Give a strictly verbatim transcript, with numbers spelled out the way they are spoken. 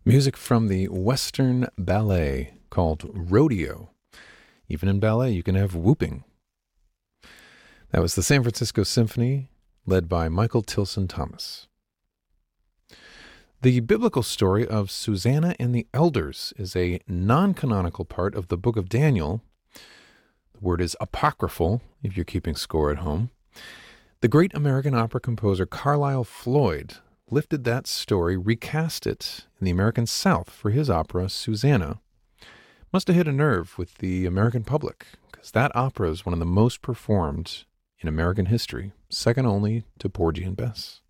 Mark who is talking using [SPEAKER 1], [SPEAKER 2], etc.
[SPEAKER 1] Music from the Western Ballet called Rodeo. Even in ballet, you can have whooping. That was the San Francisco Symphony, led by Michael Tilson Thomas. The biblical story of Susanna and the Elders is a non-canonical part of the book of Daniel. The word is apocryphal, if you're keeping score at home. The great American opera composer Carlisle Floyd lifted that story, recast it in the American South for his opera, Susanna. Must have hit a nerve with the American public, because that opera is one of the most performed in American history, second only to Porgy and Bess.